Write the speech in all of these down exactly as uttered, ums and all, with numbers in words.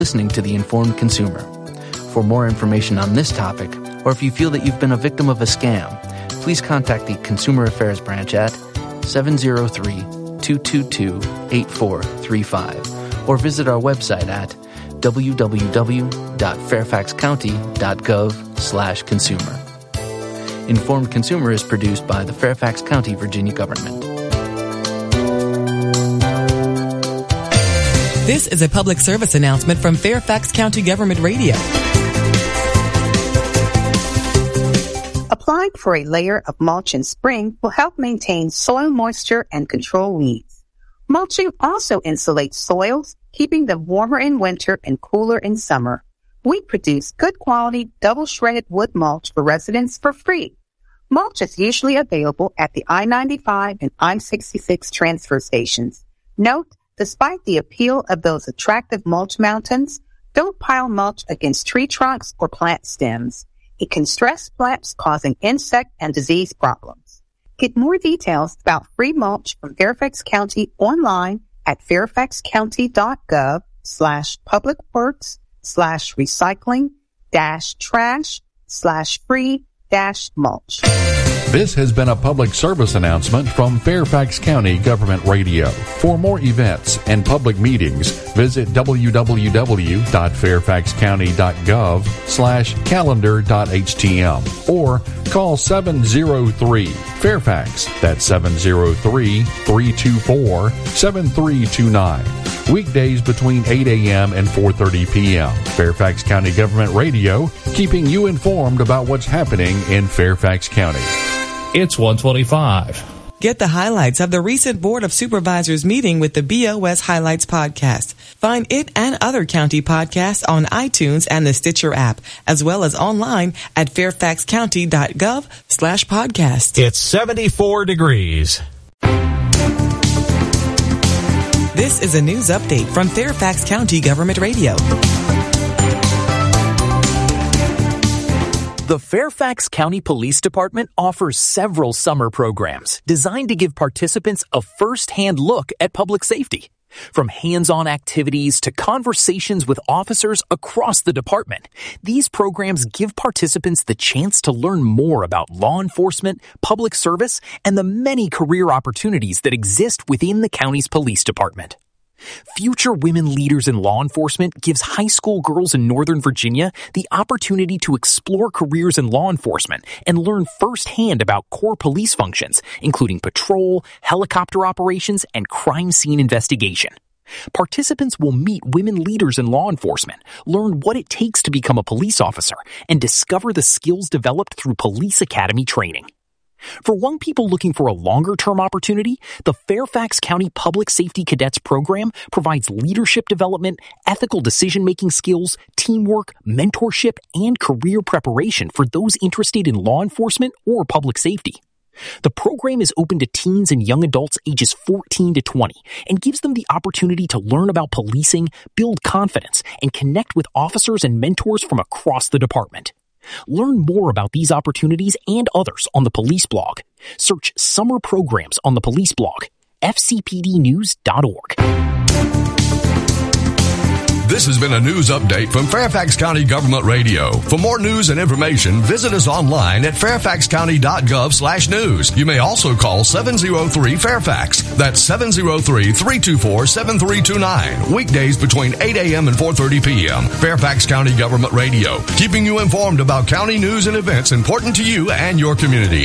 listening to The Informed Consumer. For more information on this topic, or if you feel that you've been a victim of a scam, please contact the Consumer Affairs Branch at seven oh three, two two two, eight four three five or visit our website at w w w dot fairfax county dot gov slash consumer. Informed Consumer is produced by the Fairfax County, Virginia government. This is a public service announcement from Fairfax County Government Radio. Applying for a layer of mulch in spring will help maintain soil moisture and control weeds. Mulching also insulates soils, keeping them warmer in winter and cooler in summer. We produce good quality double shredded wood mulch for residents for free. Mulch is usually available at the I ninety-five and I sixty-six transfer stations. Note, despite the appeal of those attractive mulch mountains, don't pile mulch against tree trunks or plant stems. It can stress plants, causing insect and disease problems. Get more details about free mulch from Fairfax County online at fairfaxcounty.gov slash publicworks slash recycling dash trash slash free dash mulch. This has been a public service announcement from Fairfax County Government Radio. For more events and public meetings, visit w w w dot fairfax county dot gov slash calendar dot h t m or call seven oh three Fairfax. That's seven oh three, three two four, seven three two nine. Weekdays between eight a.m. and four thirty p.m. Fairfax County Government Radio, keeping you informed about what's happening in Fairfax County. It's one twenty-five. Get the highlights of the recent Board of Supervisors meeting with the B O S Highlights podcast. Find it and other county podcasts on iTunes and the Stitcher app, as well as online at fairfaxcounty.gov slash podcast. It's seventy-four degrees. This is a news update from Fairfax County Government Radio. The Fairfax County Police Department offers several summer programs designed to give participants a first-hand look at public safety. From hands-on activities to conversations with officers across the department, these programs give participants the chance to learn more about law enforcement, public service, and the many career opportunities that exist within the county's police department. Future Women Leaders in Law Enforcement gives high school girls in Northern Virginia the opportunity to explore careers in law enforcement and learn firsthand about core police functions, including patrol, helicopter operations, and crime scene investigation. Participants will meet women leaders in law enforcement, learn what it takes to become a police officer, and discover the skills developed through police academy training. For young people looking for a longer-term opportunity, the Fairfax County Public Safety Cadets program provides leadership development, ethical decision-making skills, teamwork, mentorship, and career preparation for those interested in law enforcement or public safety. The program is open to teens and young adults ages fourteen to twenty and gives them the opportunity to learn about policing, build confidence, and connect with officers and mentors from across the department. Learn more about these opportunities and others on the Police Blog. Search Summer Programs on the Police Blog, f c p d news dot org. This has been a news update from Fairfax County Government Radio. For more news and information, visit us online at fairfaxcounty.gov slash news. You may also call seven oh three Fairfax. That's seven oh three, three two four, seven three two nine. Weekdays between eight a.m. and four thirty p.m. Fairfax County Government Radio, keeping you informed about county news and events important to you and your community.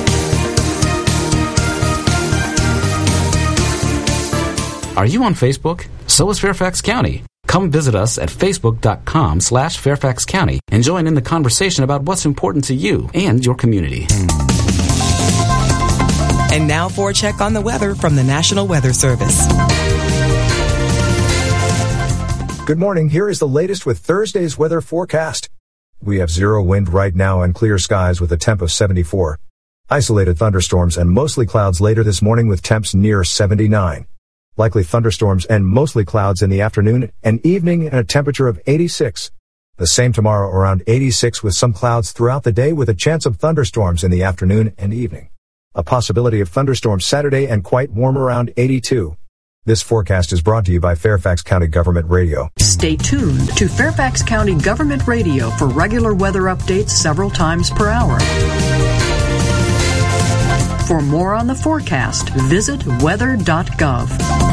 Are you on Facebook? So is Fairfax County. Come visit us at facebook.com slash Fairfax County and join in the conversation about what's important to you and your community. And now for a check on the weather from the National Weather Service. Good morning. Here is the latest with Thursday's weather forecast. We have zero wind right now and clear skies with a temp of seventy-four. Isolated thunderstorms and mostly clouds later this morning with temps near seventy-nine. Likely thunderstorms and mostly clouds in the afternoon and evening and a temperature of eighty-six. The same tomorrow around eighty-six with some clouds throughout the day with a chance of thunderstorms in the afternoon and evening. A possibility of thunderstorms Saturday and quite warm around eighty-two. This forecast is brought to you by Fairfax County Government Radio. Stay tuned to Fairfax County Government Radio for regular weather updates several times per hour. For more on the forecast, visit weather dot gov.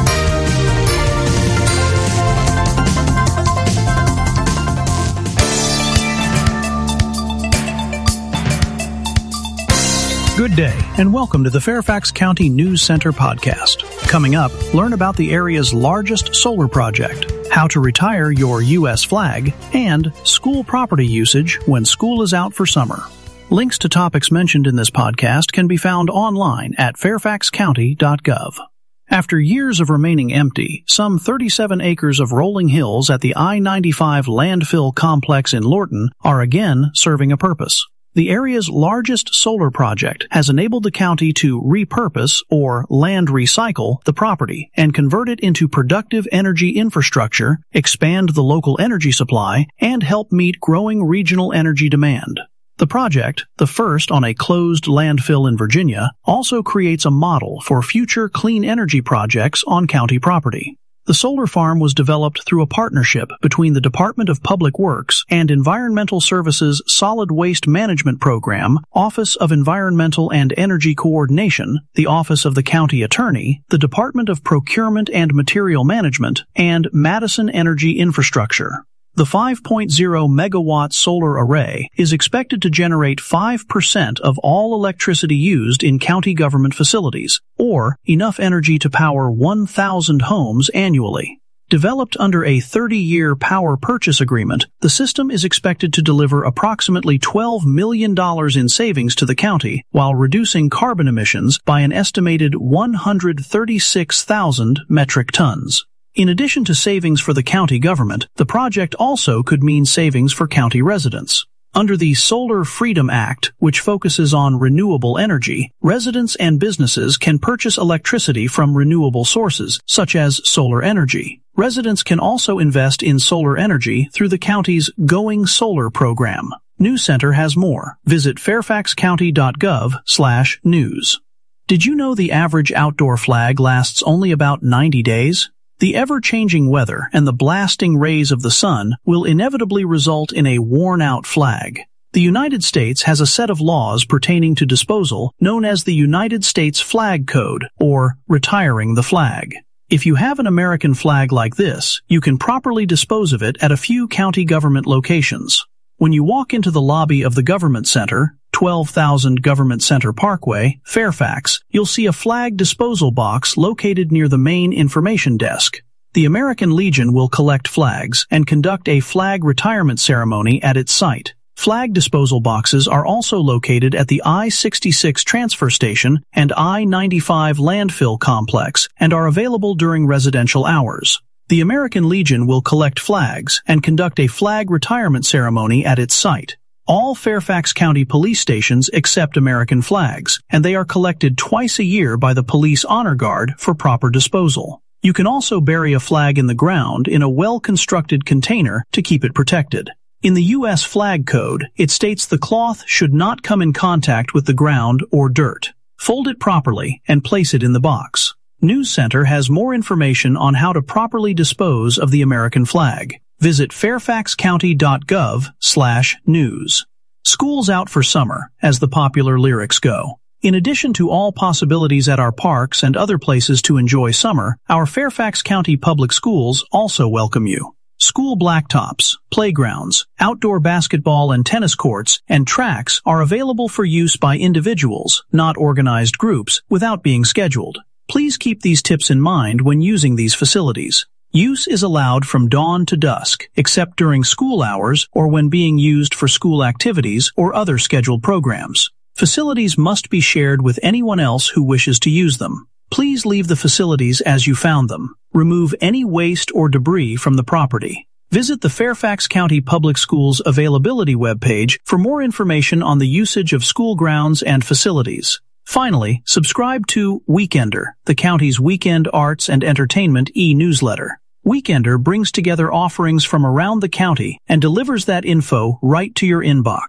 Good day, and welcome to the Fairfax County News Center podcast. Coming up, learn about the area's largest solar project, how to retire your U S flag, and school property usage when school is out for summer. Links to topics mentioned in this podcast can be found online at fairfax county dot gov. After years of remaining empty, some thirty-seven acres of rolling hills at the I ninety-five landfill complex in Lorton are again serving a purpose. The area's largest solar project has enabled the county to repurpose, or land recycle, the property and convert it into productive energy infrastructure, expand the local energy supply, and help meet growing regional energy demand. The project, the first on a closed landfill in Virginia, also creates a model for future clean energy projects on county property. The solar farm was developed through a partnership between the Department of Public Works and Environmental Services Solid Waste Management Program, Office of Environmental and Energy Coordination, the Office of the County Attorney, the Department of Procurement and Material Management, and Madison Energy Infrastructure. The five point oh megawatt solar array is expected to generate five percent of all electricity used in county government facilities, or enough energy to power one thousand homes annually. Developed under a thirty-year power purchase agreement, the system is expected to deliver approximately twelve million dollars in savings to the county while reducing carbon emissions by an estimated one hundred thirty-six thousand metric tons. In addition to savings for the county government, the project also could mean savings for county residents. Under the Solar Freedom Act, which focuses on renewable energy, residents and businesses can purchase electricity from renewable sources, such as solar energy. Residents can also invest in solar energy through the county's Going Solar program. News Center has more. Visit fairfax county dot gov slash news. Did you know the average outdoor flag lasts only about ninety days? The ever-changing weather and the blasting rays of the sun will inevitably result in a worn-out flag. The United States has a set of laws pertaining to disposal known as the United States Flag Code, or retiring the flag. If you have an American flag like this, you can properly dispose of it at a few county government locations. When you walk into the lobby of the Government Center, twelve thousand Government Center Parkway, Fairfax, you'll see a flag disposal box located near the main information desk. The American Legion will collect flags and conduct a flag retirement ceremony at its site. Flag disposal boxes are also located at the I sixty-six transfer station and I ninety-five landfill complex and are available during residential hours. The American Legion will collect flags and conduct a flag retirement ceremony at its site. All Fairfax County police stations accept American flags, and they are collected twice a year by the Police Honor Guard for proper disposal. You can also bury a flag in the ground in a well-constructed container to keep it protected. In the U S Flag Code, it states the cloth should not come in contact with the ground or dirt. Fold it properly and place it in the box. News Center has more information on how to properly dispose of the American flag. Visit fairfax county dot gov slash news. School's out for summer, as the popular lyrics go. In addition to all possibilities at our parks and other places to enjoy summer, our Fairfax County Public Schools also welcome you. School blacktops, playgrounds, outdoor basketball and tennis courts, and tracks are available for use by individuals, not organized groups, without being scheduled. Please keep these tips in mind when using these facilities. Use is allowed from dawn to dusk, except during school hours or when being used for school activities or other scheduled programs. Facilities must be shared with anyone else who wishes to use them. Please leave the facilities as you found them. Remove any waste or debris from the property. Visit the Fairfax County Public Schools availability webpage for more information on the usage of school grounds and facilities. Finally, subscribe to Weekender, the county's weekend arts and entertainment e-newsletter. Weekender brings together offerings from around the county and delivers that info right to your inbox.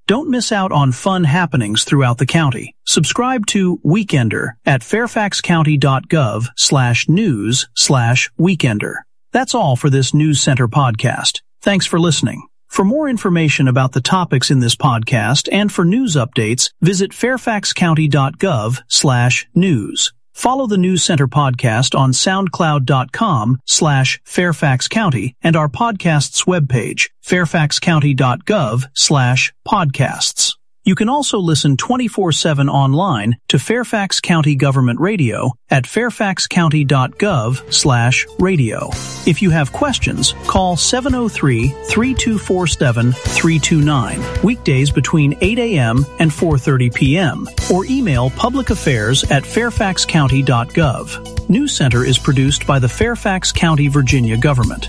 Don't miss out on fun happenings throughout the county. Subscribe to Weekender at fairfaxcounty.gov slash news slash Weekender. That's all for this News Center podcast. Thanks for listening. For more information about the topics in this podcast and for news updates, visit fairfaxcounty.gov slash news. Follow the News Center podcast on soundcloud.com slash Fairfax County and our podcast's webpage, fairfaxcounty.gov slash podcasts. You can also listen twenty-four seven online to Fairfax County Government Radio at fairfaxcounty.gov slash radio. If you have questions, call seven oh three, three two four seven, three two nine, weekdays between eight a.m. and four thirty p.m., or email publicaffairs at fairfaxcounty dot gov. News Center is produced by the Fairfax County, Virginia government.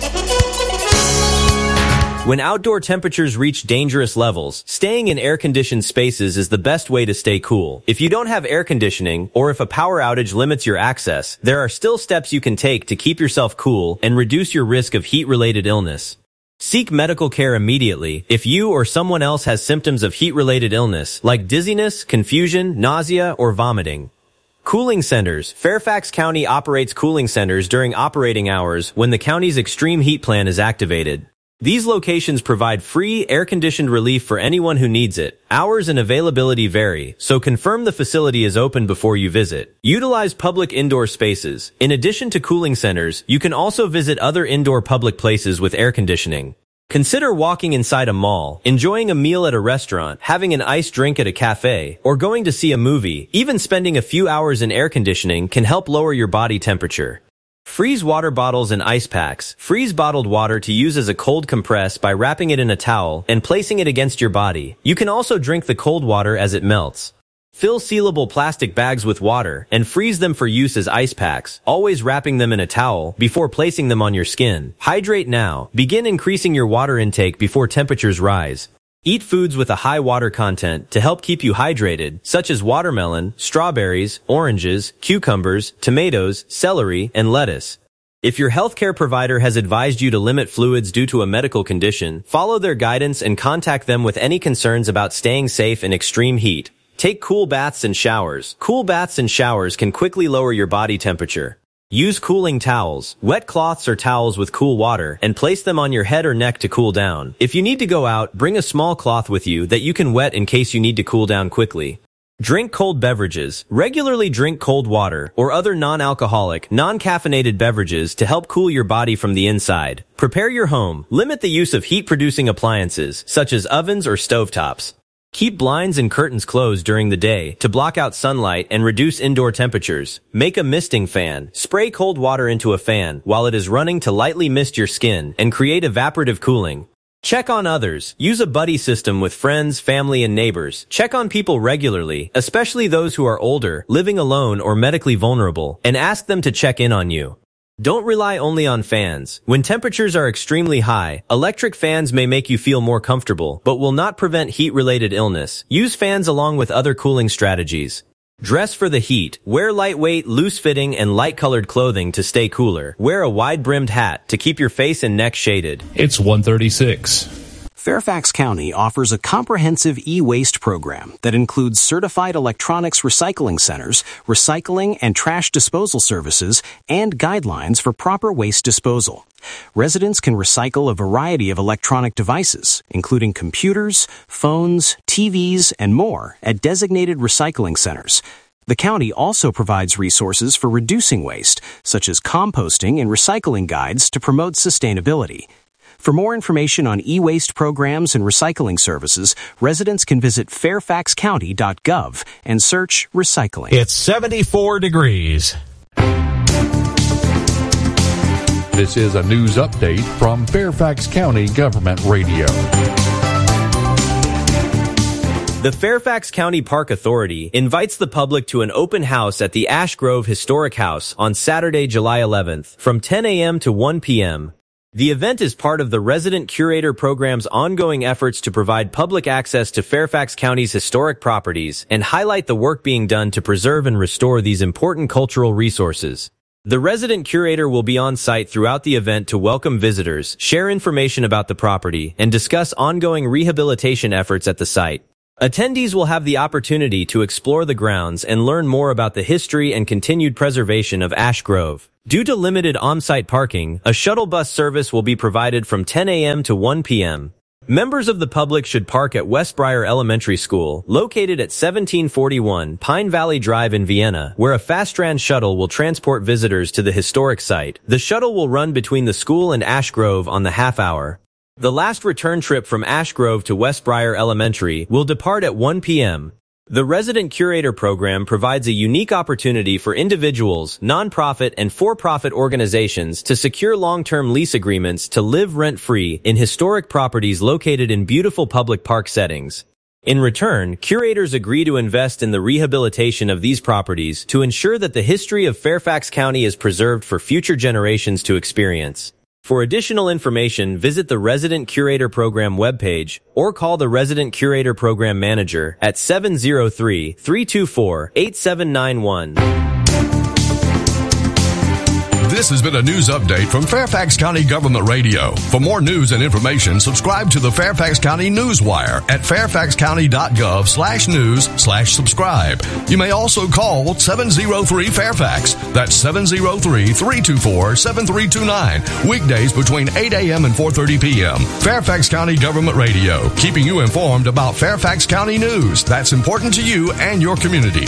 When outdoor temperatures reach dangerous levels, staying in air-conditioned spaces is the best way to stay cool. If you don't have air conditioning, or if a power outage limits your access, there are still steps you can take to keep yourself cool and reduce your risk of heat-related illness. Seek medical care immediately if you or someone else has symptoms of heat-related illness, like dizziness, confusion, nausea, or vomiting. Cooling centers. Fairfax County operates cooling centers during operating hours when the county's extreme heat plan is activated. These locations provide free, air-conditioned relief for anyone who needs it. Hours and availability vary, so confirm the facility is open before you visit. Utilize public indoor spaces. In addition to cooling centers, you can also visit other indoor public places with air conditioning. Consider walking inside a mall, enjoying a meal at a restaurant, having an iced drink at a cafe, or going to see a movie. Even spending a few hours in air conditioning can help lower your body temperature. Freeze water bottles and ice packs. Freeze bottled water to use as a cold compress by wrapping it in a towel and placing it against your body. You can also drink the cold water as it melts. Fill sealable plastic bags with water and freeze them for use as ice packs, always wrapping them in a towel before placing them on your skin. Hydrate now. Begin increasing your water intake before temperatures rise. Eat foods with a high water content to help keep you hydrated, such as watermelon, strawberries, oranges, cucumbers, tomatoes, celery, and lettuce. If your healthcare provider has advised you to limit fluids due to a medical condition, follow their guidance and contact them with any concerns about staying safe in extreme heat. Take cool baths and showers. Cool baths and showers can quickly lower your body temperature. Use cooling towels, wet cloths or towels with cool water, and place them on your head or neck to cool down. If you need to go out, bring a small cloth with you that you can wet in case you need to cool down quickly. Drink cold beverages. Regularly drink cold water or other non-alcoholic, non-caffeinated beverages to help cool your body from the inside. Prepare your home. Limit the use of heat-producing appliances, such as ovens or stovetops. Keep blinds and curtains closed during the day to block out sunlight and reduce indoor temperatures. Make a misting fan. Spray cold water into a fan while it is running to lightly mist your skin and create evaporative cooling. Check on others. Use a buddy system with friends, family, and neighbors. Check on people regularly, especially those who are older, living alone, or medically vulnerable, and ask them to check in on you. Don't rely only on fans. When temperatures are extremely high, electric fans may make you feel more comfortable, but will not prevent heat-related illness. Use fans along with other cooling strategies. Dress for the heat. Wear lightweight, loose-fitting, and light-colored clothing to stay cooler. Wear a wide-brimmed hat to keep your face and neck shaded. It's one thirty-six. Fairfax County offers a comprehensive e-waste program that includes certified electronics recycling centers, recycling and trash disposal services, and guidelines for proper waste disposal. Residents can recycle a variety of electronic devices, including computers, phones, T Vs, and more at designated recycling centers. The county also provides resources for reducing waste, such as composting and recycling guides to promote sustainability. For more information on e-waste programs and recycling services, residents can visit fairfax county dot gov and search recycling. It's seventy-four degrees. This is a news update from Fairfax County Government Radio. The Fairfax County Park Authority invites the public to an open house at the Ash Grove Historic House on Saturday, July eleventh, from ten a.m. to one p.m. The event is part of the Resident Curator Program's ongoing efforts to provide public access to Fairfax County's historic properties and highlight the work being done to preserve and restore these important cultural resources. The resident curator will be on site throughout the event to welcome visitors, share information about the property, and discuss ongoing rehabilitation efforts at the site. Attendees will have the opportunity to explore the grounds and learn more about the history and continued preservation of Ash Grove. Due to limited on-site parking, a shuttle bus service will be provided from ten a.m. to one p.m. Members of the public should park at Westbriar Elementary School, located at seventeen forty-one Pine Valley Drive in Vienna, where a FastTran shuttle will transport visitors to the historic site. The shuttle will run between the school and Ash Grove on the half hour. The last return trip from Ash Grove to Westbriar Elementary will depart at one p.m. The Resident Curator program provides a unique opportunity for individuals, nonprofit, and for-profit organizations to secure long-term lease agreements to live rent-free in historic properties located in beautiful public park settings. In return, curators agree to invest in the rehabilitation of these properties to ensure that the history of Fairfax County is preserved for future generations to experience. For additional information, visit the Resident Curator Program webpage or call the Resident Curator Program Manager at seven zero three, three two four, eight seven nine one. This has been a news update from Fairfax County Government Radio. For more news and information, subscribe to the Fairfax County Newswire at fairfaxcounty.gov slash news slash subscribe. You may also call seven zero three Fairfax. That's seven zero three, three two four, seven three two nine. Weekdays between eight a.m. and four thirty p.m. Fairfax County Government Radio, keeping you informed about Fairfax County news that's important to you and your community.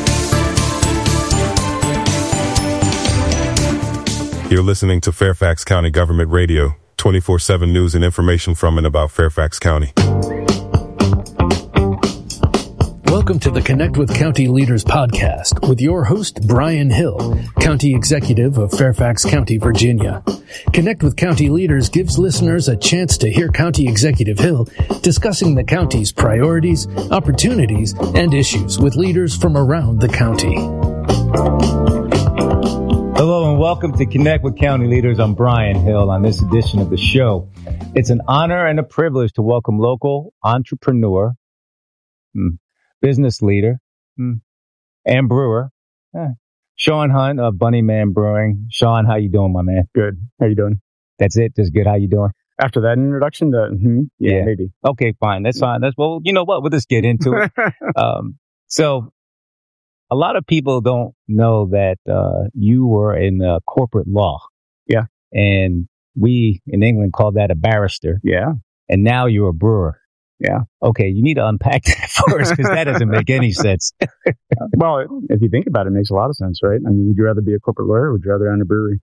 You're listening to Fairfax County Government Radio, twenty-four seven news and information from and about Fairfax County. Welcome to the Connect with County Leaders podcast with your host, Brian Hill, County Executive of Fairfax County, Virginia. Connect with County Leaders gives listeners a chance to hear County Executive Hill discussing the county's priorities, opportunities, and issues with leaders from around the county. Hello and welcome to Connect with County Leaders. I'm Brian Hill on this edition of the show. It's an honor and a privilege to welcome local entrepreneur, mm, business leader, mm, and brewer, eh, Sean Hunt of Bunny Man Brewing. Sean, how you doing, my man? Good. How you doing? That's it? Just good. How you doing? After that introduction, the, mm-hmm, yeah, yeah, maybe. Okay, fine. That's fine. That's, well, you know what? We'll just get into it. um, so, A lot of people don't know that uh, you were in uh, corporate law. Yeah. And we in England call that a barrister. Yeah. And now you're a brewer. Yeah. Okay, you need to unpack that for us because that doesn't make any sense. Well, if you think about it, it makes a lot of sense, right? I mean, would you rather be a corporate lawyer or would you rather own a brewery?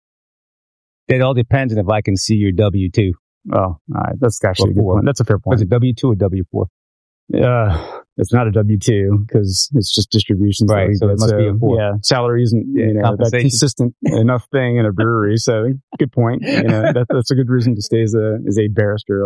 It all depends on if I can see your W two. Oh, all right. That's actually a good point. That's a fair point. Was it W two or W four? Uh, it's not a W two because it's just distributions. Right. So it must so, be a four. Yeah. Salary isn't, you know, that consistent enough thing in a brewery. So good point. You know, that, that's a good reason to stay as a, as a barrister.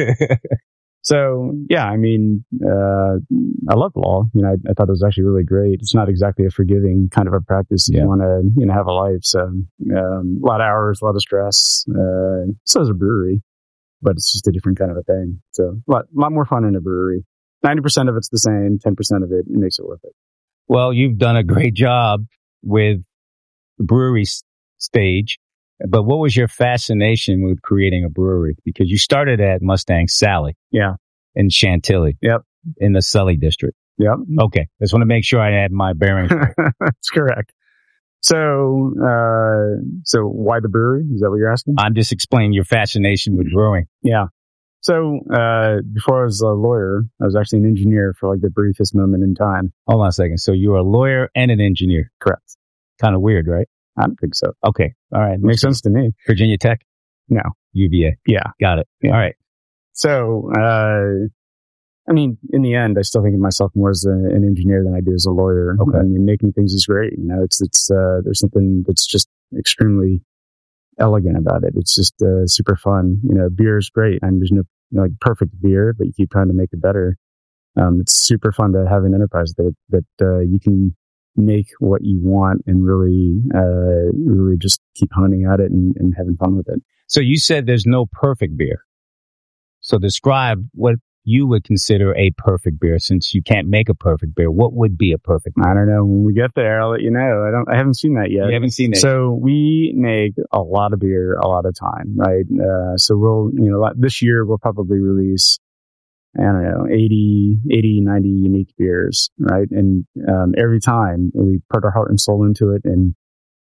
So yeah, I mean, uh, I love law. You know, I, I thought it was actually really great. It's not exactly a forgiving kind of a practice if yeah. you want to, you know, have a life. So, um, a lot of hours, a lot of stress. Uh, so is a brewery, but it's just a different kind of a thing. So a lot, lot more fun in a brewery. ninety percent of it's the same, ten percent of it, it makes it worth it. Well, you've done a great job with the brewery s- stage, but what was your fascination with creating a brewery? Because you started at Mustang Sally. Yeah. In Chantilly. Yep. In the Sully district. Yep. Okay. Just want to make sure I had my bearings right. That's correct. So, uh, so why the brewery? Is that what you're asking? I'm just explaining your fascination with brewing. Yeah. So, uh, before I was a lawyer, I was actually an engineer for like the briefest moment in time. Hold on a second. So you were a lawyer and an engineer. Correct. Kind of weird, right? I don't think so. Okay. All right. Makes sense to me. Virginia Tech? No. U V A. Yeah. Got it. Yeah. All right. So, uh, I mean, in the end, I still think of myself more as a, an engineer than I do as a lawyer. Okay. I mean, making things is great. You know, it's, it's, uh, there's something that's just extremely elegant about it. It's just, uh, super fun. You know, beer is great. And there's no, you know, like perfect beer, but you keep trying to make it better. Um, it's super fun to have an enterprise that, that, uh, you can make what you want and really, uh, really just keep honing at it and, and having fun with it. So you said there's no perfect beer. So describe what you would consider a perfect beer, since you can't make a perfect beer? What would be a perfect beer? I don't know. When we get there, I'll let you know. I don't. I haven't seen that yet. You haven't seen that. So yet. We make a lot of beer a lot of time, right? Uh, so we'll, you know, this year we'll probably release, I don't know, eighty, eighty, ninety unique beers, right? And um, every time we put our heart and soul into it, and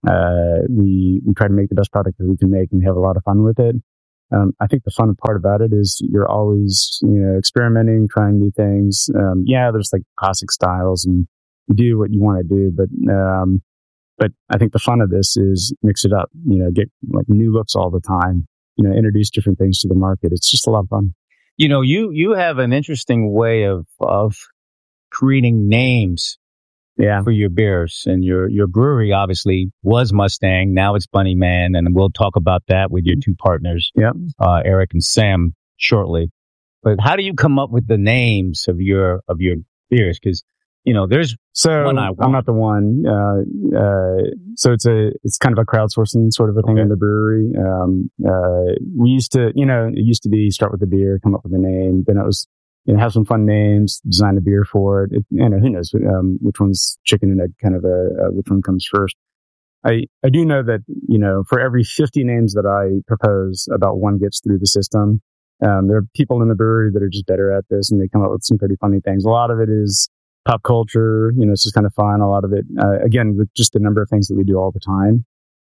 uh, we we try to make the best product that we can make, and we have a lot of fun with it. Um, I think the fun part about it is you're always, you know, experimenting, trying new things. Um, yeah, there's like classic styles, and you do what you want to do, but, um, but I think the fun of this is mix it up, you know, get like new looks all the time, you know, introduce different things to the market. It's just a lot of fun. You know, you, you have an interesting way of, of creating names. Yeah. For your beers, and your, your brewery obviously was Mustang. Now it's Bunny Man, and we'll talk about that with your two partners, yep. uh, Eric and Sam, shortly. But how do you come up with the names of your, of your beers? Cause, you know, there's so one I want. I'm not the one. Uh, uh, so it's a, it's kind of a crowdsourcing sort of a thing okay. in the brewery. Um, uh, we used to, you know, it used to be start with the beer, come up with a name. Then it was, you know, have some fun names, design a beer for it. it you know, who knows, um, which one's chicken and egg kind of a, uh, which one comes first. I, I do know that, you know, for every fifty names that I propose, about one gets through the system. Um, there are people in the brewery that are just better at this, and they come up with some pretty funny things. A lot of it is pop culture, you know, it's just kind of fun. A lot of it, uh, again, with just the number of things that we do all the time.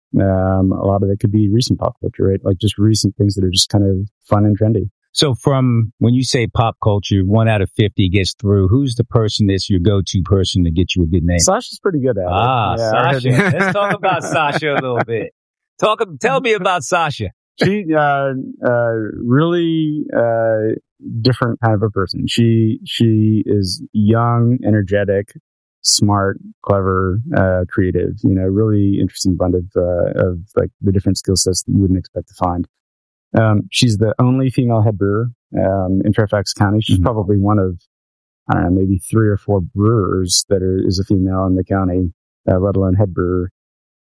Um, a lot of it could be recent pop culture, right? Like just recent things that are just kind of fun and trendy. So from when you say pop culture, one out of fifty gets through, who's the person that's your go-to person to get you a good name? Sasha's pretty good at it. Ah, yeah, Sasha. Let's talk about Sasha a little bit. Talk, tell me about Sasha. She, uh, uh, really, uh, different kind of a person. She, she is young, energetic, smart, clever, uh, creative, you know, really interesting blend of, uh, of like the different skill sets that you wouldn't expect to find. Um, she's the only female head brewer, um, in Fairfax County. She's mm-hmm. probably one of, I don't know, maybe three or four brewers that are, is a female in the county, uh, let alone head brewer.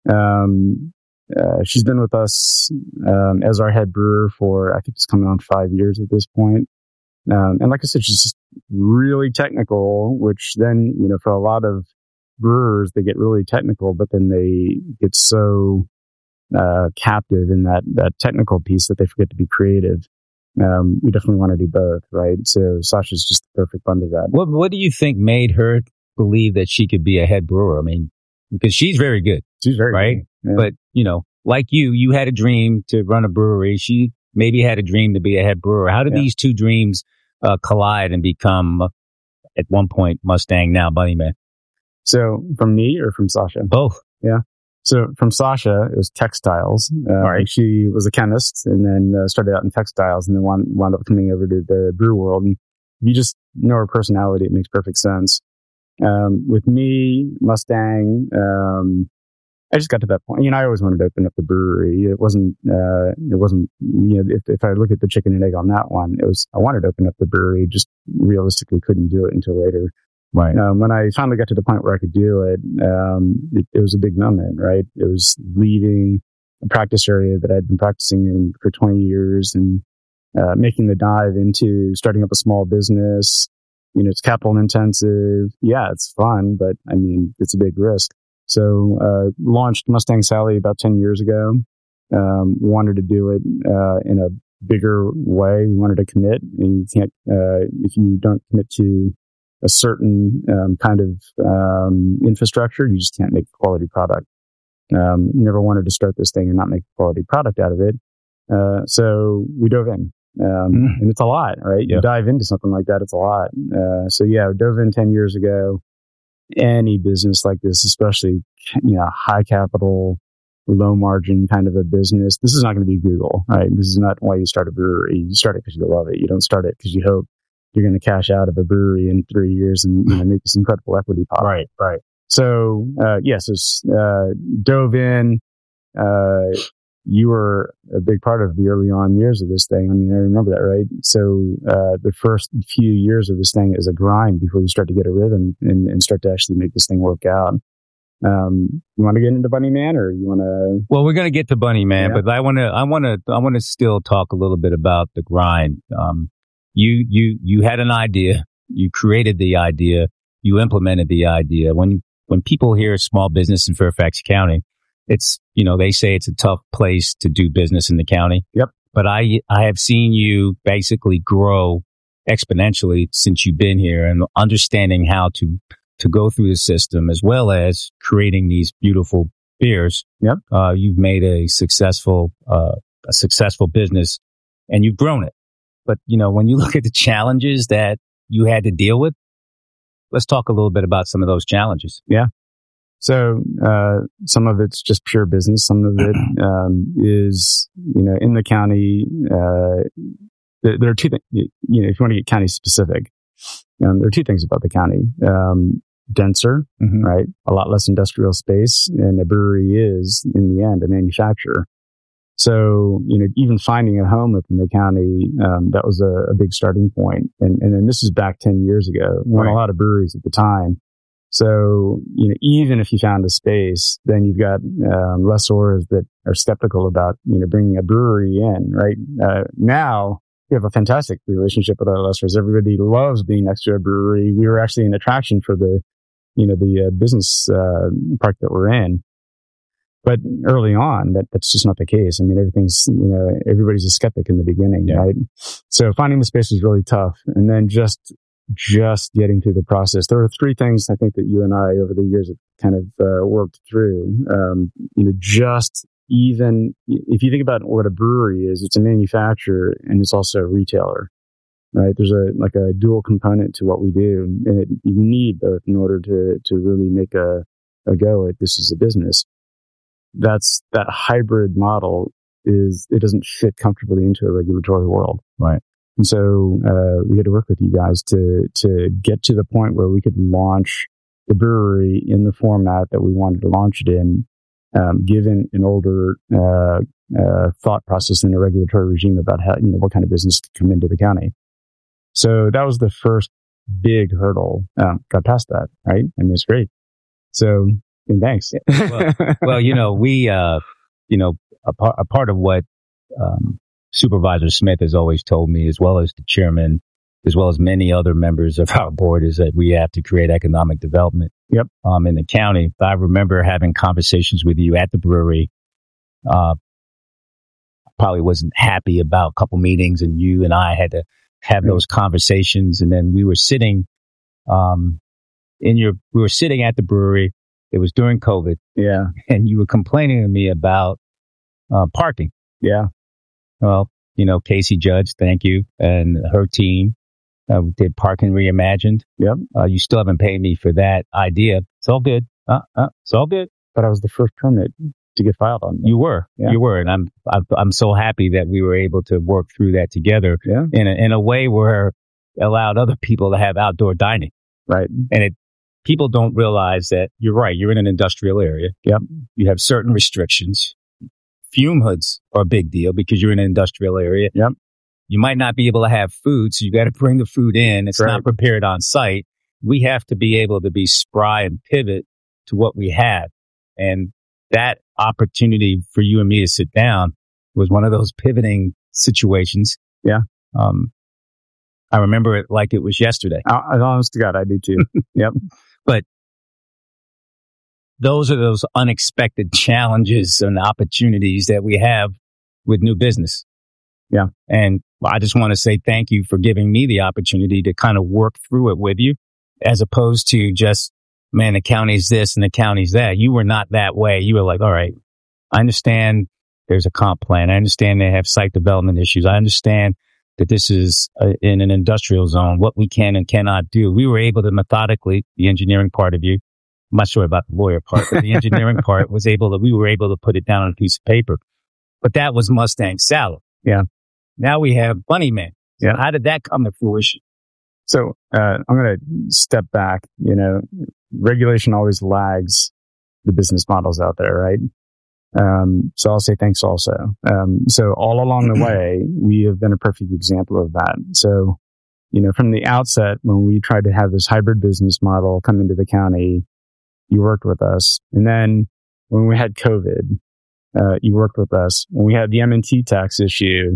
Um, uh, she's been with us, um, as our head brewer for, I think it's coming on five years at this point. Um, and like I said, she's just really technical, which then, you know, for a lot of brewers, they get really technical, but then they get so, uh, captive in that, that technical piece that they forget to be creative. Um, we definitely want to do both, right? So Sasha's just the perfect blend of that. What, what do you think made her believe that she could be a head brewer? I mean, because she's very good. She's very right? good. Yeah. But, you know, like you, you had a dream to run a brewery. She maybe had a dream to be a head brewer. How did yeah. these two dreams, uh, collide and become, uh, at one point, Mustang, now Bunny Man? So from me or from Sasha? Both. Yeah. So from Sasha, it was textiles. Uh, right. She was a chemist and then uh, started out in textiles and then wound, wound up coming over to the brew world. And you just know her personality. It makes perfect sense. Um, with me, Mustang, um, I just got to that point. You know, I always wanted to open up the brewery. It wasn't, uh, it wasn't, you know, if, if I look at the chicken and egg on that one, it was, I wanted to open up the brewery, just realistically couldn't do it until later. Right. Um, when I finally got to the point where I could do it, um, it, it was a big moment, right? It was leaving a practice area that I'd been practicing in for twenty years and, uh, making the dive into starting up a small business. You know, it's capital intensive. Yeah, it's fun, but I mean, it's a big risk. So, uh, launched Mustang Sally about ten years ago. Um, wanted to do it, uh, in a bigger way. We wanted to commit, and you can't, uh, if you don't commit to a certain um, kind of um, infrastructure, you just can't make a quality product. Um, never wanted to start this thing and not make a quality product out of it. Uh, so we dove in. Um, mm. And it's a lot, right? Yeah. You dive into something like that, it's a lot. Uh, so yeah, dove in ten years ago. Any business like this, especially, you know, high capital, low margin kind of a business, this is not going to be Google, right? This is not why you start a brewery. You start it because you love it. You don't start it because you hope you're going to cash out of a brewery in three years and, you know, make this incredible equity pop. Right, right. So, uh, yes, yeah, so, uh, dove in, uh, you were a big part of the early on years of this thing. I mean, I remember that, right? So, uh, the first few years of this thing is a grind before you start to get a rhythm and, and start to actually make this thing work out. Um, you want to get into Bunny Man or you want to? Well, we're going to get to Bunny Man, yeah. but I want to, I want to, I want to still talk a little bit about the grind. Um, you, you, you had an idea, you created the idea, you implemented the idea. When, when people hear small business in Fairfax County, it's, you know, they say it's a tough place to do business in the county. Yep. But I, I have seen you basically grow exponentially since you've been here, and understanding how to, to go through the system as well as creating these beautiful beers. Yep. Uh, you've made a successful, uh, a successful business, and you've grown it. But, you know, when you look at the challenges that you had to deal with, let's talk a little bit about some of those challenges. Yeah. So, uh, some of it's just pure business. Some of it, um, is, you know, in the county, uh, there, there are two things, you know, if you want to get county specific, um, there are two things about the county. Um, denser, mm-hmm. right? A lot less industrial space, and a brewery is, in the end, a manufacturer. So, you know, even finding a home within the county, um, that was a, a big starting point. And, and then this is back ten years ago. There weren't Right. a lot of breweries at the time. So, you know, even if you found a space, then you've got, um, lessors that are skeptical about, you know, bringing a brewery in, right? Uh, now we have a fantastic relationship with our lessors. Everybody loves being next to a brewery. We were actually an attraction for the, you know, the uh, business, uh, park that we're in. But early on, that, that's just not the case. I mean, everything's, you know, everybody's a skeptic in the beginning, Yeah. right? So finding the space was really tough. And then just, just getting through the process. There were three things I think that you and I over the years have kind of, uh, worked through. Um, you know, just even if you think about what a brewery is, it's a manufacturer and it's also a retailer, right? There's a, like a dual component to what we do, and it, you need both in order to, to really make a, a go at this as a business. That's, that hybrid model is, it doesn't fit comfortably into a regulatory world. Right. And so, uh, we had to work with you guys to, to get to the point where we could launch the brewery in the format that we wanted to launch it in, um, given an older, uh, uh, thought process in a regulatory regime about how, you know, what kind of business could come into the county. So that was the first big hurdle. Um, got past that, right? I mean, it's great. So, and thanks. well, well, you know, we, uh, you know, a, par- a part of what, um, Supervisor Smith has always told me, as well as the chairman, as well as many other members of our board, is that we have to create economic development. Yep. Um, in the county. I remember having conversations with you at the brewery. Uh, probably wasn't happy about a couple meetings, and you and I had to have those conversations. And then we were sitting, um, in your, we were sitting at the brewery. It was during COVID. Yeah. And you were complaining to me about, uh, parking. Yeah. Well, you know, Casey Judge, thank you, and her team uh, did Parking Reimagined. Yep. Uh, you still haven't paid me for that idea. It's all good. Uh, uh, it's all good. But I was the first permit to get filed on. You were, Yeah. you were, and I'm, I'm, I'm so happy that we were able to work through that together Yeah. in a, in a way where it allowed other people to have outdoor dining. Right. And it, people don't realize that you're right. You're in an industrial area. Yep. You have certain restrictions. Fume hoods are a big deal because you're in an industrial area. Yep. You might not be able to have food, so you got to bring the food in. It's Right. not prepared on site. We have to be able to be spry and pivot to what we have. And that opportunity for you and me to sit down was one of those pivoting situations. Yeah. Um, I remember it like it was yesterday. I, I, honest to God, I do too. Yep. But those are those unexpected challenges and opportunities that we have with new business. Yeah. And I just want to say thank you for giving me the opportunity to kind of work through it with you, as opposed to just, man, the county's this and the county's that. You were not that way. You were like, all right, I understand there's a comp plan. I understand they have site development issues. I understand that this is a, in an industrial zone, what we can and cannot do. We were able to methodically, the engineering part of you, I'm not sure about the lawyer part, but the engineering part was able to, we were able to put it down on a piece of paper. But that was Mustang Salad. Yeah. Now we have Bunny Man. Yeah. How did that come to fruition? So, uh, I'm going to step back. You know, regulation always lags the business models out there, right? Um, so I'll say thanks also. Um, so all along the way, we have been a perfect example of that. So, you know, from the outset, when we tried to have this hybrid business model come into the county, you worked with us. And then when we had COVID, uh, you worked with us. When we had the M and T tax issue,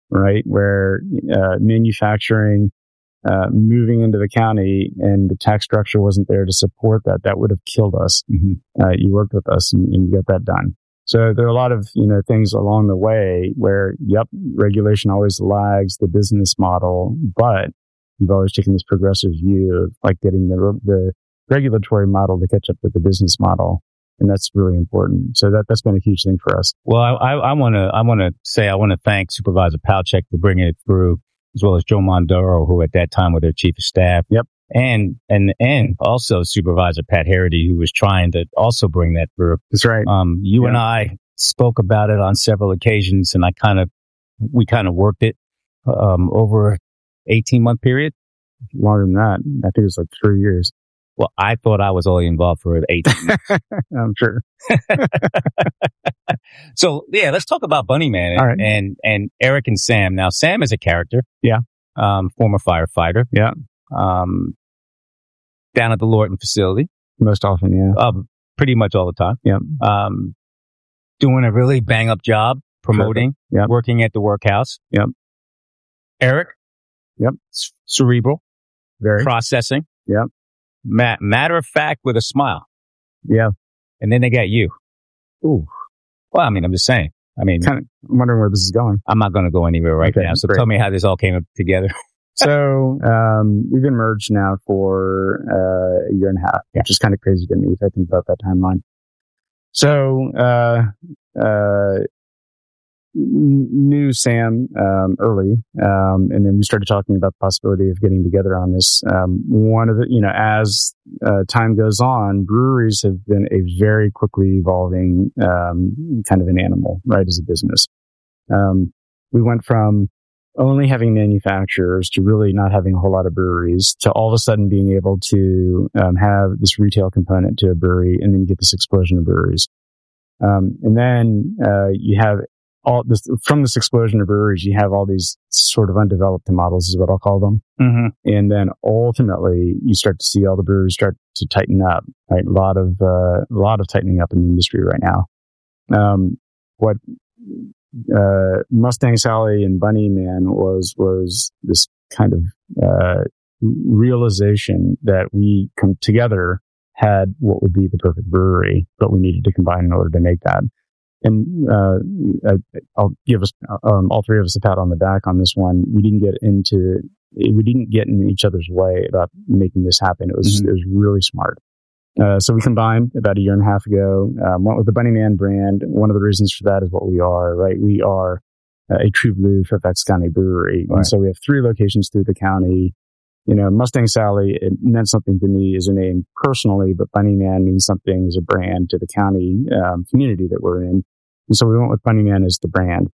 right? Where uh, manufacturing uh, moving into the county and the tax structure wasn't there to support that, that would have killed us. Mm-hmm. Uh, you worked with us and, and you got that done. So there are a lot of, you know, things along the way where, yep, regulation always lags the business model, but you've always taken this progressive view of like getting the the regulatory model to catch up with the business model. And that's really important. So that, that's been a huge thing for us. Well, I, I want to, I want to say, I want to thank Supervisor Palchek for bringing it through, as well as Joe Mondoro, who at that time was their chief of staff. Yep. And, and, and also Supervisor Pat Harity, who was trying to also bring that through. That's right. Um, you yeah. and I spoke about it on several occasions, and I kind of, we kind of worked it, um, over an eighteen month period. Longer than that. I think it was like three years. Well, I thought I was only involved for eighteen months. I'm sure. So, yeah, let's talk about Bunny Man and, All right. and, and Eric and Sam. Now, Sam is a character. Yeah. Um, former firefighter. Yeah. Um, down at the Lorton facility. Most often, yeah. Um, pretty much all the time. Yeah. Um, doing a really bang up job promoting, sure. Yep. working at the workhouse. Yep. Eric. Yep. C- cerebral. Very. Processing. Yep. Ma- matter of fact with a smile. Yeah. And then they got you. Ooh. Well, I mean, I'm just saying. I mean, kind of I'm wondering where this is going. I'm not going to go anywhere right okay, now. So great. Tell me how this all came up together. So, um, we've been merged now for, uh, a year and a half, yeah. which is kind of crazy to me if I think about that timeline. So, uh, uh, knew Sam, um, early, um, and then we started talking about the possibility of getting together on this. Um, one of the, you know, as, uh, time goes on, breweries have been a very quickly evolving, um, kind of an animal, right, as a business. Um, we went from only having manufacturers to really not having a whole lot of breweries to all of a sudden being able to, um, have this retail component to a brewery and then get this explosion of breweries. Um, and then, uh, you have, all this, from this explosion of breweries, you have all these sort of undeveloped models is what I'll call them. Mm-hmm. And then ultimately you start to see all the breweries start to tighten up, right? A lot of, uh, a lot of tightening up in the industry right now. Um, what, uh, Mustang Sally and Bunny Man was, was this kind of, uh, realization that we come together had what would be the perfect brewery, but we needed to combine in order to make that. And, uh, I, I'll give us, um, all three of us a pat on the back on this one. We didn't get into, we didn't get in each other's way about making this happen. It was, mm-hmm. it was really smart. Uh, so we combined about a year and a half ago, um, went with the Bunny Man brand. One of the reasons for that is what we are, right? We are uh, a true blue Fairfax County brewery. Right. And so we have three locations through the county. You know, Mustang Sally, it meant something to me as a name personally, but Bunny Man means something as a brand to the county um, community that we're in. And so we went with Bunny Man as the brand.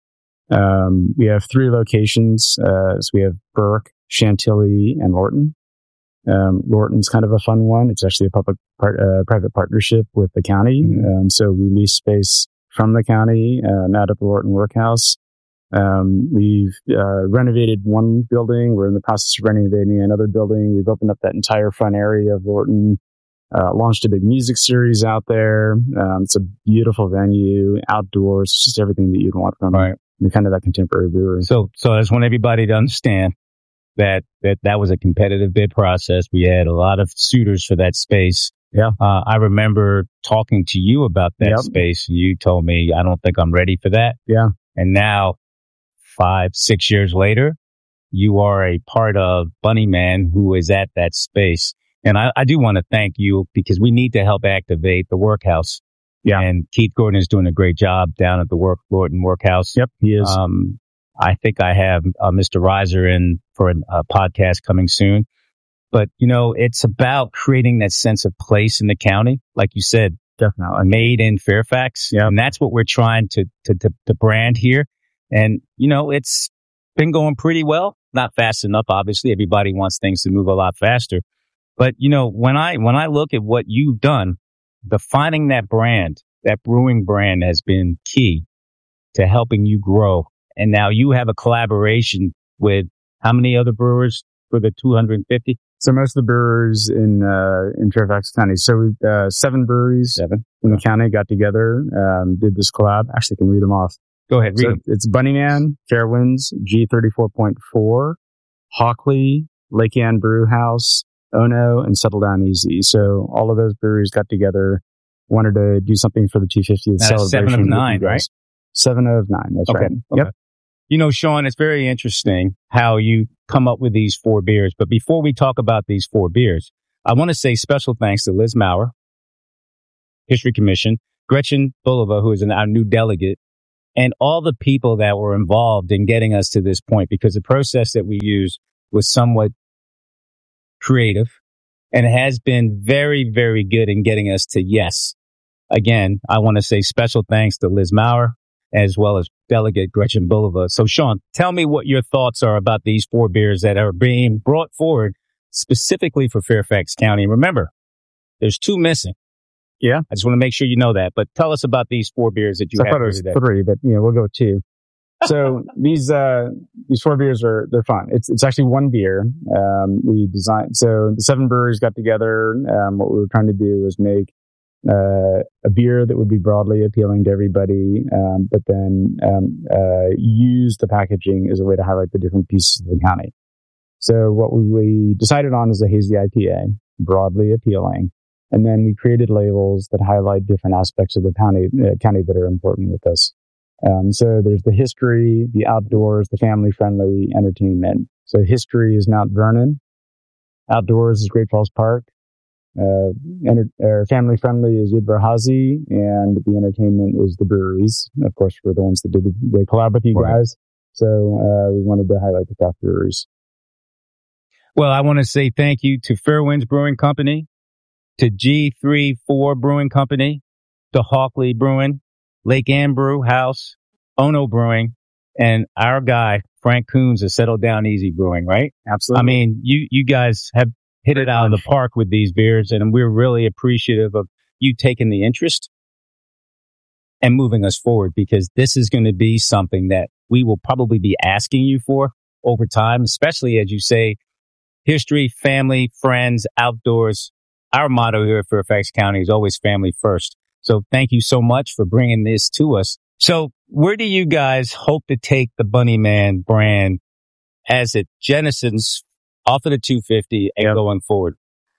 Um, we have three locations. Uh, so we have Burke, Chantilly, and Lorton. Um, Lorton's kind of a fun one. It's actually a public part, uh, private partnership with the county. Mm-hmm. Um, so we lease space from the county, uh, out at the Lorton Workhouse. Um, we've, uh, renovated one building. We're in the process of renovating another building. We've opened up that entire front area of Lorton, uh, launched a big music series out there. Um, it's a beautiful venue, outdoors, just everything that you'd want from right. kind of that contemporary brewery. So, so I just want everybody to understand that, that, that was a competitive bid process. We had a lot of suitors for that space. Yeah. Uh, I remember talking to you about that yep. space. You told me, I don't think I'm ready for that. Yeah. And now, five, six years later, you are a part of Bunny Man who is at that space. And I, I do want to thank you because we need to help activate the workhouse. Yeah. And Keith Gordon is doing a great job down at the work, Lorton Workhouse. Yep, he is. Um, I think I have uh, Mister Reiser in for a uh, podcast coming soon. But, you know, it's about creating that sense of place in the county. Like you said, definitely made in Fairfax. Yeah. And that's what we're trying to, to, to, to brand here. And, you know, it's been going pretty well. Not fast enough, obviously. Everybody wants things to move a lot faster. But, you know, when I, when I look at what you've done, defining that brand, that brewing brand has been key to helping you grow. And now you have a collaboration with how many other brewers for the two hundred fifty? So most of the brewers in, uh, in Fairfax County. So we, uh, seven breweries seven. in the county got together, um, did this collab. Actually, I can read them off. Go ahead, read so them. It's Bunnyman, Fairwinds, G thirty-four point four, Hockley, Lake Ann Brew House, Ono, and Settle Down Easy. So all of those breweries got together, wanted to do something for the two hundred fiftieth That's celebration. seven of nine, right? Seven of nine, that's okay. right. Okay. Yep. You know, Sean, it's very interesting how you come up with these four beers. But before we talk about these four beers, I want to say special thanks to Liz Maurer, History Commission, Gretchen Bulova, who is an, our new delegate, and all the people that were involved in getting us to this point, because the process that we used was somewhat creative and has been very, very good in getting us to yes. Again, I want to say special thanks to Liz Maurer as well as Delegate Gretchen Bulova. So, Sean, tell me what your thoughts are about these four beers that are being brought forward specifically for Fairfax County. Remember, there's two missing. Yeah. I just want to make sure you know that. But tell us about these four beers that you so have I thought it was today. three, but you know, we'll go with two. So these uh these four beers are they're fun. It's it's actually one beer. Um, we designed so the seven breweries got together. Um, what we were trying to do was make uh, a beer that would be broadly appealing to everybody, um, but then um, uh, use the packaging as a way to highlight the different pieces of the county. So what we decided on is a hazy I P A, broadly appealing. And then we created labels that highlight different aspects of the county, uh, county that are important with us. Um, so there's the history, the outdoors, the family-friendly entertainment. So history is Mount Vernon. Outdoors is Great Falls Park. Uh, enter- uh, family-friendly is Yud Hazy, and the entertainment is the breweries. Of course, we're the ones that did the, the collab with you Right. guys. So uh, we wanted to highlight the craft breweries. Well, I want to say thank you to Fairwinds Brewing Company, to G thirty-four Brewing Company, to Hockley Brewing, Lake Ann Brew House, Ono Brewing, and our guy, Frank Coons, of Settle Down Easy Brewing, right? Absolutely. I mean, you, you guys have hit it out of the park with these beers, and we're really appreciative of you taking the interest and moving us forward, because this is going to be something that we will probably be asking you for over time, especially as you say, history, family, friends, outdoors. Our motto here at Fairfax County is always family first. So thank you so much for bringing this to us. So where do you guys hope to take the Bunnyman brand as it jettisons off of the two fifty and yep. going forward?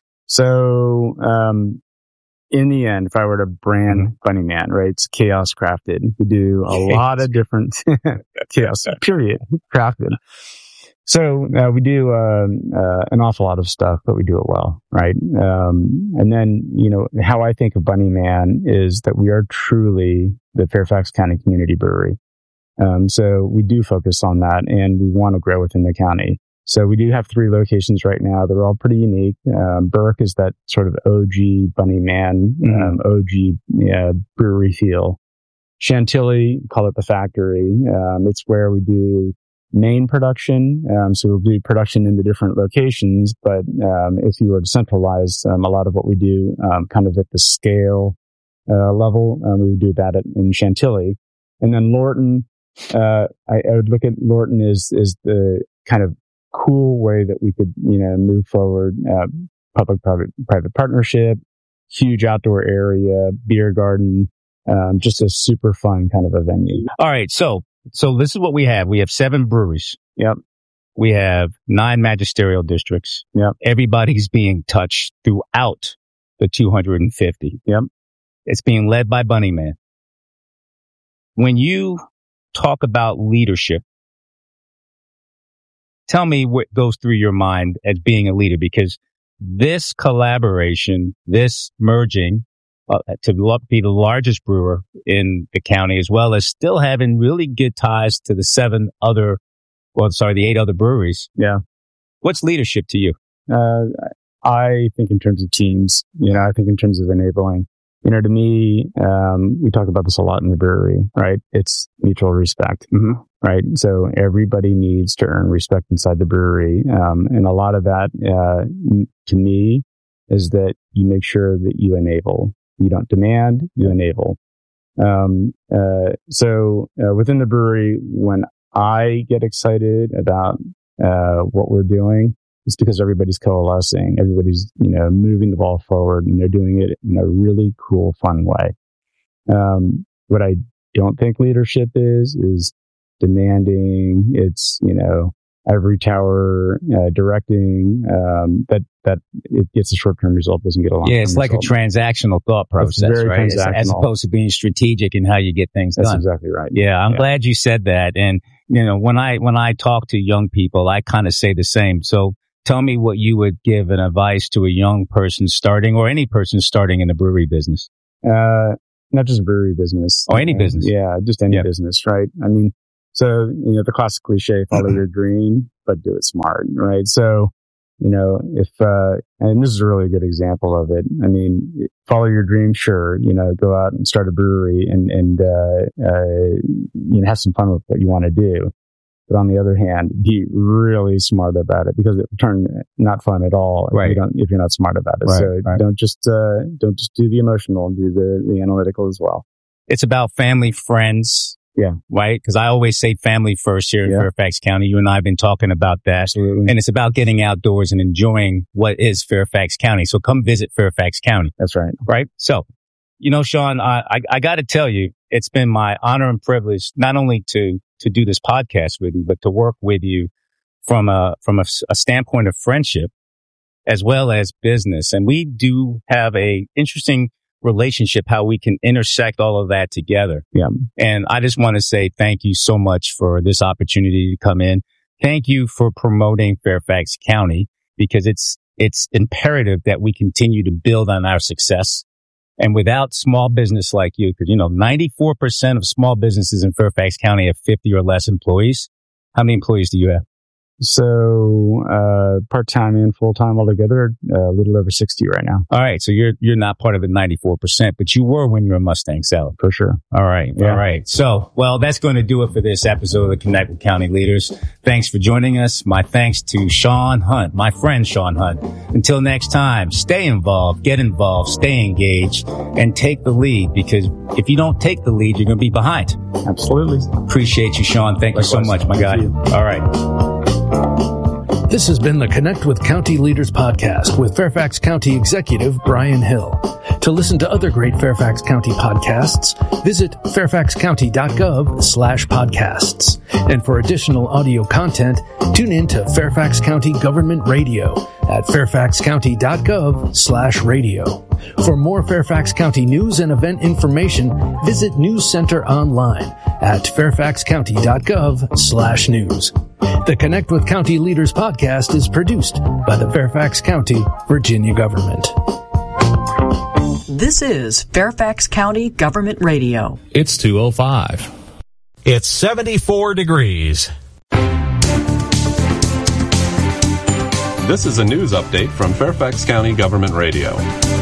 So, um, in the end, if I were to brand Bunnyman, right, it's chaos crafted. We do a lot of different chaos, period, crafted. So uh, we do uh, uh, an awful lot of stuff, but we do it well, right? Um, and then, you know, how I think of Bunnyman is that we are truly the Fairfax County Community Brewery. Um, so we do focus on that, and we want to grow within the county. So we do have three locations right now. They're all pretty unique. Um, Burke is that sort of O G Bunnyman, mm-hmm. um, O G yeah, brewery feel. Chantilly, call it the factory. Um, it's where we do main production. Um, so we'll do production in the different locations, but um, if you were to centralize um, a lot of what we do um, kind of at the scale uh, level, um, we would do that at, in Chantilly. And then Lorton, uh, I, I would look at Lorton as, as the kind of cool way that we could, you know, move forward, uh, public-private private partnership, huge outdoor area, beer garden, um, just a super fun kind of a venue. All right. So, so this is what we have. We have seven breweries. Yep. We have nine magisterial districts. Yep. Everybody's being touched throughout the two hundred fifty. Yep. It's being led by Bunnyman. When you talk about leadership, tell me what goes through your mind as being a leader, because this collaboration, this merging uh, to be the largest brewer in the county, as well as still having really good ties to the seven other, well, sorry, the eight other breweries. Yeah. What's leadership to you? Uh, I think in terms of teams, you know, I think in terms of enabling. You know, to me, um, we talk about this a lot in the brewery, right? It's mutual respect, mm-hmm. right? So everybody needs to earn respect inside the brewery. Um, and a lot of that, uh, to me, is that you make sure that you enable. You don't demand, you enable. Um, uh, so uh, within the brewery, when I get excited about uh, what we're doing, it's because everybody's coalescing. Everybody's, you know, moving the ball forward, and they're doing it in a really cool, fun way. Um, what I you don't think leadership is, is demanding. It's, you know, ivory tower, uh, directing, um, that, that it gets a short-term result, doesn't get a long-term Yeah, it's like result. a transactional thought process, very right? As, transactional. as opposed to being strategic in how you get things That's done. exactly right. Yeah, I'm Yeah. glad you said that. And, you know, when I, when I talk to young people, I kind of say the same. So tell me what you would give an advice to a young person starting, or any person starting in the brewery business. Uh, not just brewery business. Or any Uh, business. Yeah, just any Yep. business, right? I mean, so, you know, the classic cliche, follow your dream, but do it smart, right? So, you know, if, uh, and this is a really good example of it. I mean, follow your dream, sure, you know, go out and start a brewery and, and, uh, uh, you know, have some fun with what you want to do. But on the other hand, be really smart about it, because it will turn not fun at all if, Right. you don't, if you're not smart about it. Right, So right. don't just, uh, don't just do the emotional, do the, the analytical as well. It's about family, friends. Yeah. Right? Because I always say family first here in Yeah. Fairfax County. You and I have been talking about that. Absolutely. And it's about getting outdoors and enjoying what is Fairfax County. So come visit Fairfax County. That's right. Right? So, you know, Sean, I, I, I got to tell you, it's been my honor and privilege not only to, to do this podcast with you, but to work with you from a, from a, a standpoint of friendship as well as business. And we do have a interesting relationship, how we can intersect all of that together. Yeah. And I just want to say thank you so much for this opportunity to come in. Thank you for promoting Fairfax County, because it's, it's imperative that we continue to build on our success. And without small business like you, because, you know, ninety-four percent of small businesses in Fairfax County have fifty or less employees. How many employees do you have? So, uh, part-time and full-time altogether, uh, a little over sixty right now. All right. So you're, you're not part of the ninety-four percent, but you were when you were Mustang Salad. For sure. All right. Yeah. All right. So, well, that's going to do it for this episode of Connect with County Leaders. Thanks for joining us. My thanks to Sean Hunt, my friend Sean Hunt. Until next time, stay involved, get involved, stay engaged, and take the lead, because if you don't take the lead, you're going to be behind. Absolutely. Appreciate you, Sean. Thank Likewise. you so much, my guy. All right. This has been the Connect with County Leaders podcast with Fairfax County Executive Brian Hill. To listen to other great Fairfax County podcasts, visit fairfaxcounty.gov slash podcasts. And for additional audio content, tune in to Fairfax County Government Radio at fairfaxcounty.gov slash radio. For more Fairfax County news and event information, visit News Center online at fairfaxcounty.gov slash news. The Connect with County Leaders podcast is produced by the Fairfax County, Virginia government. This is Fairfax County Government Radio. It's two oh five. It's seventy-four degrees. This is a news update from Fairfax County Government Radio.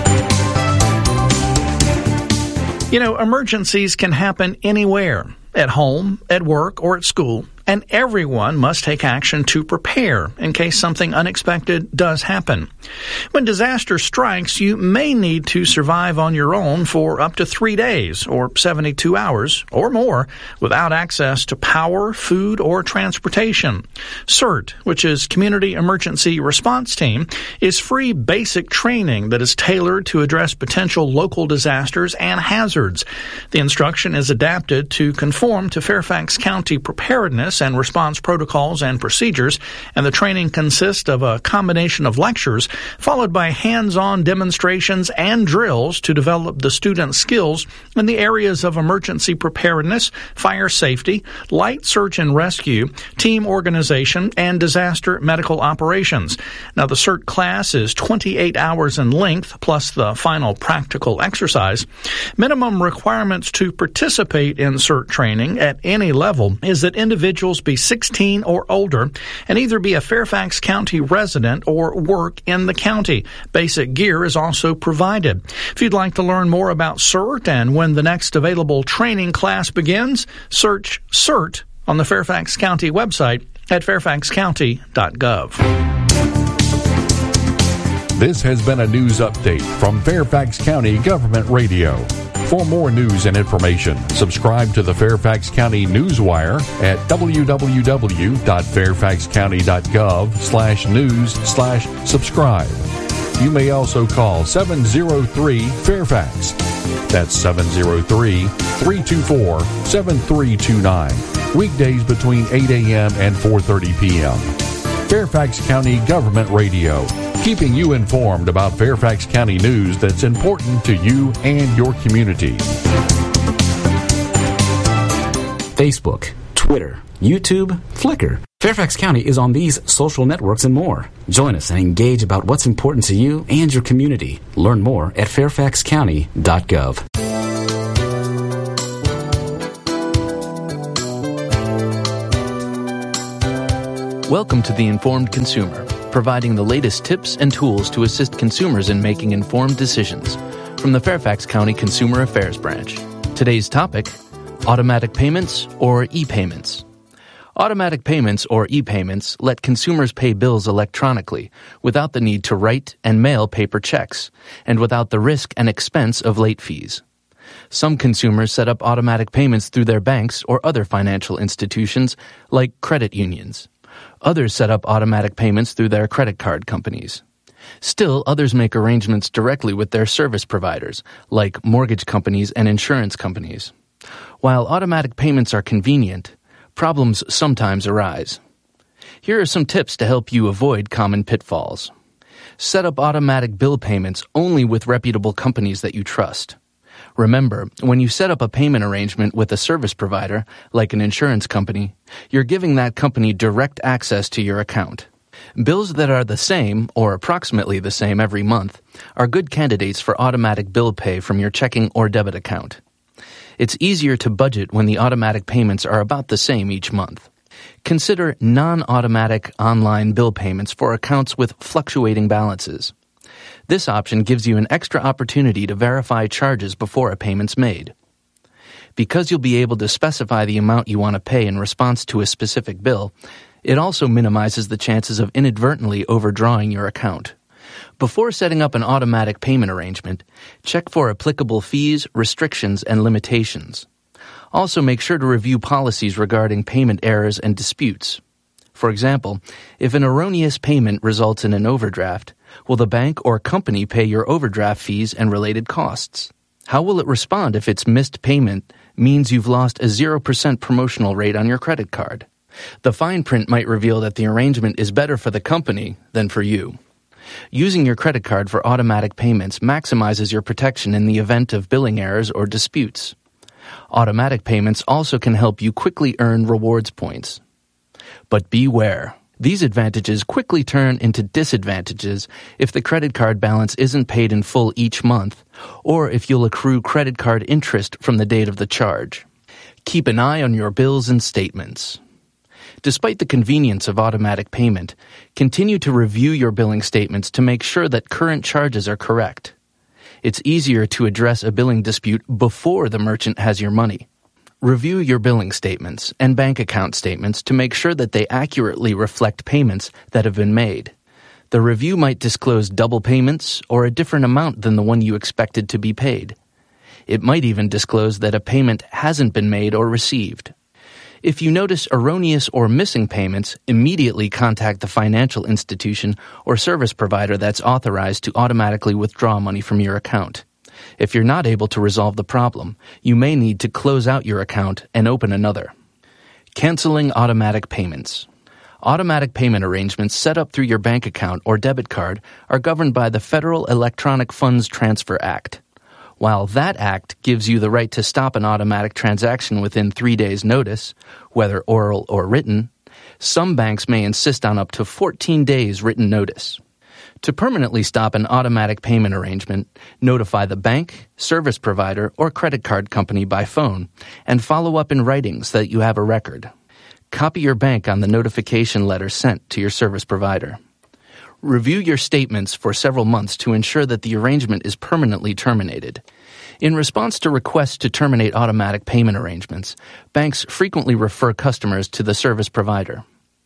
You know, emergencies can happen anywhere, at home, at work, or at school, and everyone must take action to prepare in case something unexpected does happen. When disaster strikes, you may need to survive on your own for up to three days or seventy-two hours or more without access to power, food, or transportation. CERT, which is Community Emergency Response Team, is free basic training that is tailored to address potential local disasters and hazards. The instruction is adapted to conform to Fairfax County preparedness and response protocols and procedures, and the training consists of a combination of lectures followed by hands-on demonstrations and drills to develop the students' skills in the areas of emergency preparedness, fire safety, light search and rescue, team organization, and disaster medical operations. Now, the CERT class is twenty-eight hours in length, plus the final practical exercise. Minimum requirements to participate in CERT training at any level is that individuals be sixteen or older and either be a Fairfax County resident or work in the county. Basic gear is also provided. If you'd like to learn more about CERT and when the next available training class begins, search CERT on the Fairfax County website at fairfax county dot gov. This has been a news update from Fairfax County Government Radio. For more news and information, subscribe to the Fairfax County Newswire at www.fairfaxcounty.gov slash news slash subscribe. You may also call seven oh three Fairfax. That's seven oh three, three two four, seven three two nine. Weekdays between eight a.m. and four thirty p.m. Fairfax County Government Radio, keeping you informed about Fairfax County news that's important to you and your community. Facebook, Twitter, YouTube, Flickr. Fairfax County is on these social networks and more. Join us and engage about what's important to you and your community. Learn more at fairfax county dot gov. Welcome to The Informed Consumer, providing the latest tips and tools to assist consumers in making informed decisions from the Fairfax County Consumer Affairs Branch. Today's topic, automatic payments or e-payments. Automatic payments or e-payments let consumers pay bills electronically without the need to write and mail paper checks and without the risk and expense of late fees. Some consumers set up automatic payments through their banks or other financial institutions like credit unions. Others set up automatic payments through their credit card companies. Still, others make arrangements directly with their service providers, like mortgage companies and insurance companies. While automatic payments are convenient, problems sometimes arise. Here are some tips to help you avoid common pitfalls. Set up automatic bill payments only with reputable companies that you trust. Remember, when you set up a payment arrangement with a service provider, like an insurance company, you're giving that company direct access to your account. Bills that are the same, or approximately the same every month, are good candidates for automatic bill pay from your checking or debit account. It's easier to budget when the automatic payments are about the same each month. Consider non-automatic online bill payments for accounts with fluctuating balances. This option gives you an extra opportunity to verify charges before a payment's made. Because you'll be able to specify the amount you want to pay in response to a specific bill, it also minimizes the chances of inadvertently overdrawing your account. Before setting up an automatic payment arrangement, check for applicable fees, restrictions, and limitations. Also, make sure to review policies regarding payment errors and disputes. For example, if an erroneous payment results in an overdraft, will the bank or company pay your overdraft fees and related costs? How will it respond if its missed payment means you've lost a zero percent promotional rate on your credit card? The fine print might reveal that the arrangement is better for the company than for you. Using your credit card for automatic payments maximizes your protection in the event of billing errors or disputes. Automatic payments also can help you quickly earn rewards points. But beware. These advantages quickly turn into disadvantages if the credit card balance isn't paid in full each month, or if you'll accrue credit card interest from the date of the charge. Keep an eye on your bills and statements. Despite the convenience of automatic payment, continue to review your billing statements to make sure that current charges are correct. It's easier to address a billing dispute before the merchant has your money. Review your billing statements and bank account statements to make sure that they accurately reflect payments that have been made. The review might disclose double payments or a different amount than the one you expected to be paid. It might even disclose that a payment hasn't been made or received. If you notice erroneous or missing payments, immediately contact the financial institution or service provider that's authorized to automatically withdraw money from your account. If you're not able to resolve the problem, you may need to close out your account and open another. Canceling automatic payments. Automatic payment arrangements set up through your bank account or debit card are governed by the Federal Electronic Funds Transfer Act. While that act gives you the right to stop an automatic transaction within three days' notice, whether oral or written, some banks may insist on up to fourteen days written notice. To permanently stop an automatic payment arrangement, notify the bank, service provider, or credit card company by phone and follow up in writing so that you have a record. Copy your bank on the notification letter sent to your service provider. Review your statements for several months to ensure that the arrangement is permanently terminated. In response to requests to terminate automatic payment arrangements, banks frequently refer customers to the service provider.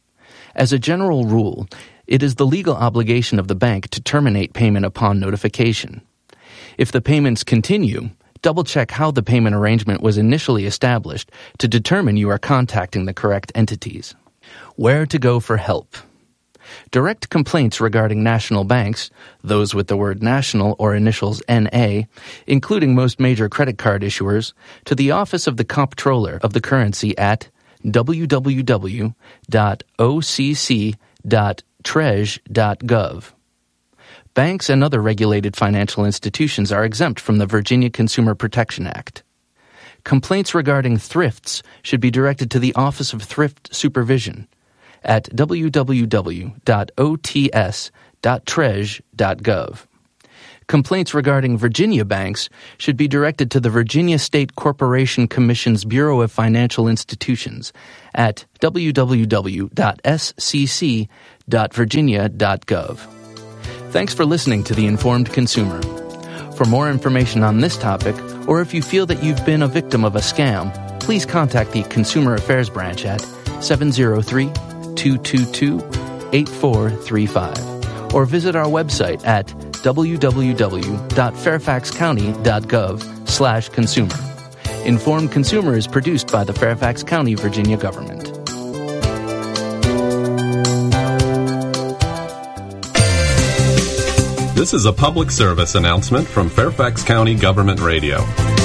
As a general rule, it is the legal obligation of the bank to terminate payment upon notification. If the payments continue, double-check how the payment arrangement was initially established to determine you are contacting the correct entities. Where to go for help. Direct complaints regarding national banks, those with the word national or initials N A, including most major credit card issuers, to the Office of the Comptroller of the Currency at w w w dot o c c dot treas dot gov. Banks and other regulated financial institutions are exempt from the Virginia Consumer Protection Act. Complaints regarding thrifts should be directed to the Office of Thrift Supervision at w w w dot o t s dot treas dot gov. Complaints regarding Virginia banks should be directed to the Virginia State Corporation Commission's Bureau of Financial Institutions at w w w dot s c c dot virginia dot gov. Thanks for listening to The Informed Consumer. For more information on this topic, or if you feel that you've been a victim of a scam, please contact the Consumer Affairs Branch at seven zero three, two two two, eight four three five or visit our website at w w w dot fairfax county dot gov slash consumer. Informed Consumer is produced by the Fairfax County, Virginia government. This is a public service announcement from Fairfax County Government Radio.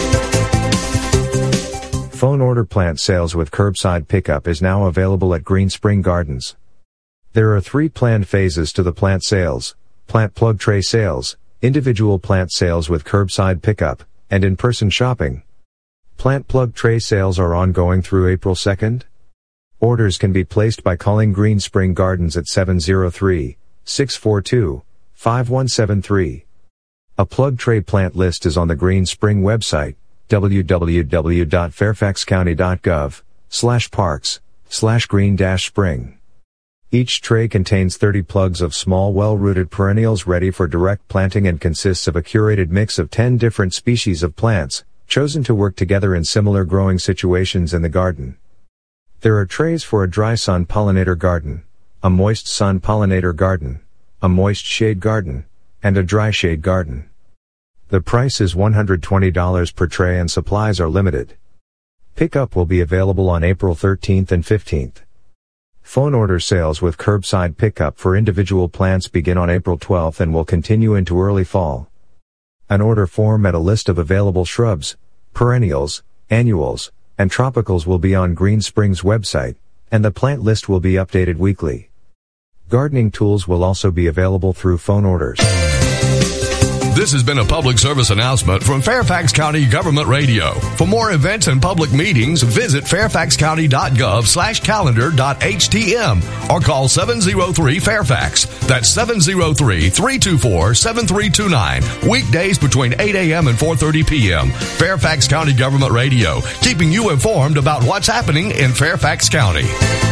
Phone order plant sales with curbside pickup is now available at Green Spring Gardens. There are three planned phases to the plant sales: plant plug tray sales, individual plant sales with curbside pickup, and in-person shopping. Plant plug tray sales are ongoing through April second. Orders can be placed by calling Green Spring Gardens at seven zero three, six four two, five one seven three. A plug tray plant list is on the Green Spring website, w w w dot fairfax county dot gov slash parks slash green dash spring. Each tray contains thirty plugs of small well-rooted perennials ready for direct planting and consists of a curated mix of ten different species of plants, chosen to work together in similar growing situations in the garden. There are trays for a dry sun pollinator garden, a moist sun pollinator garden, a moist shade garden, and a dry shade garden. The price is one hundred twenty dollars per tray and supplies are limited. Pickup will be available on April thirteenth and fifteenth. Phone order sales with curbside pickup for individual plants begin on April twelfth and will continue into early fall. An order form and a list of available shrubs, perennials, annuals, and tropicals will be on Green Spring's website, and the plant list will be updated weekly. Gardening tools will also be available through phone orders. This has been a public service announcement from Fairfax County Government Radio. For more events and public meetings, visit fairfax county dot gov slash calendar dot h t m or call seven zero three Fairfax. That's seven zero three, three two four, seven three two nine. Weekdays between eight a.m. and four thirty p.m. Fairfax County Government Radio, keeping you informed about what's happening in Fairfax County.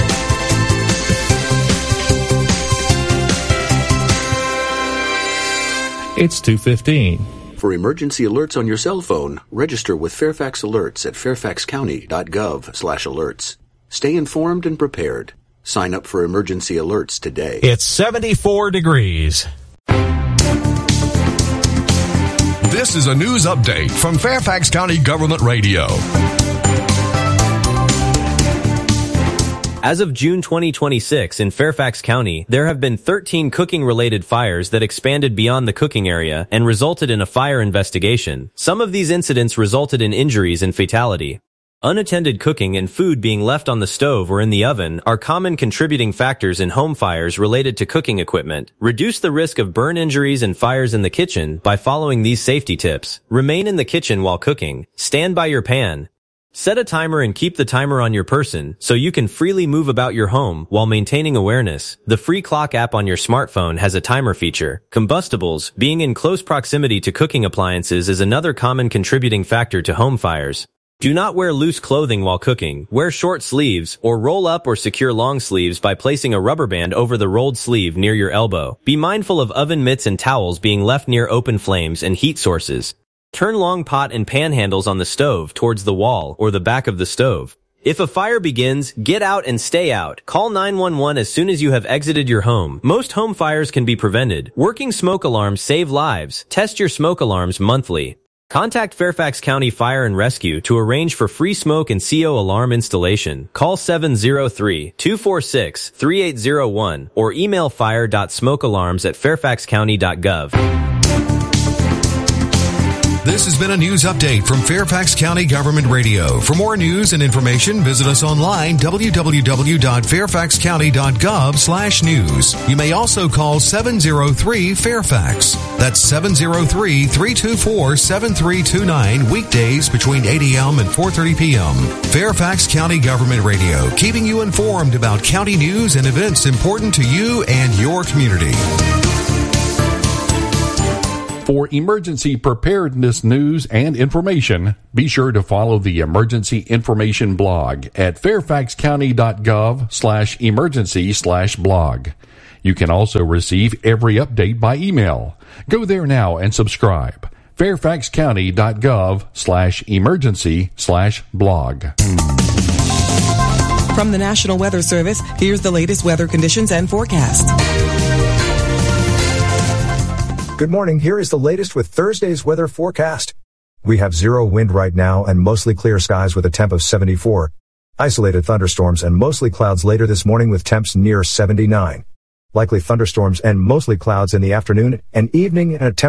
It's two fifteen. For emergency alerts on your cell phone, register with Fairfax Alerts at fairfax county dot gov slash alerts. Stay informed and prepared. Sign up for emergency alerts today. It's seventy-four degrees. This is a news update from Fairfax County Government Radio. As of June twenty twenty-six in Fairfax County, there have been thirteen cooking-related fires that expanded beyond the cooking area and resulted in a fire investigation. Some of these incidents resulted in injuries and fatality. Unattended cooking and food being left on the stove or in the oven are common contributing factors in home fires related to cooking equipment. Reduce the risk of burn injuries and fires in the kitchen by following these safety tips. Remain in the kitchen while cooking. Stand by your pan. Set a timer and keep the timer on your person so you can freely move about your home while maintaining awareness. The free clock app on your smartphone has a timer feature. Combustibles, being in close proximity to cooking appliances, is another common contributing factor to home fires. Do not wear loose clothing while cooking. Wear short sleeves or roll up or secure long sleeves by placing a rubber band over the rolled sleeve near your elbow. Be mindful of oven mitts and towels being left near open flames and heat sources. Turn long pot and pan handles on the stove towards the wall or the back of the stove. If a fire begins, get out and stay out. Call nine one one as soon as you have exited your home. Most home fires can be prevented. Working smoke alarms save lives. Test your smoke alarms monthly. Contact Fairfax County Fire and Rescue to arrange for free smoke and C O alarm installation. Call seven oh three, two four six, three eight oh one or email fire dot smoke alarms at fairfax county dot gov. This has been a news update from Fairfax County Government Radio. For more news and information, visit us online, w w w dot fairfax county dot gov slash news. You may also call seven oh three Fairfax. That's seven oh three, three two four, seven three two nine, weekdays between eight a.m. and four thirty p.m. Fairfax County Government Radio, keeping you informed about county news and events important to you and your community. For emergency preparedness news and information, be sure to follow the Emergency Information blog at fairfax county dot gov slash emergency slash blog. You can also receive every update by email. Go there now and subscribe. fairfax county dot gov slash emergency slash blog. From the National Weather Service, here's the latest weather conditions and forecast. Good morning. Here is the latest with Thursday's weather forecast. We have zero wind right now and mostly clear skies with a temp of seventy-four. Isolated thunderstorms and mostly clouds later this morning with temps near seventy-nine. Likely thunderstorms and mostly clouds in the afternoon and evening and a temp